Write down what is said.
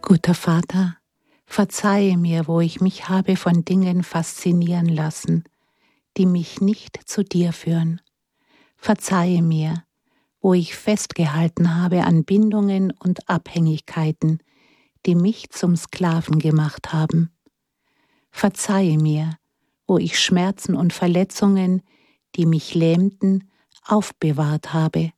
Guter Vater, verzeihe mir, wo ich mich habe von Dingen faszinieren lassen, die mich nicht zu dir führen. Verzeihe mir, wo ich festgehalten habe an Bindungen und Abhängigkeiten, die mich zum Sklaven gemacht haben. Verzeihe mir, wo ich Schmerzen und Verletzungen, die mich lähmten, aufbewahrt habe.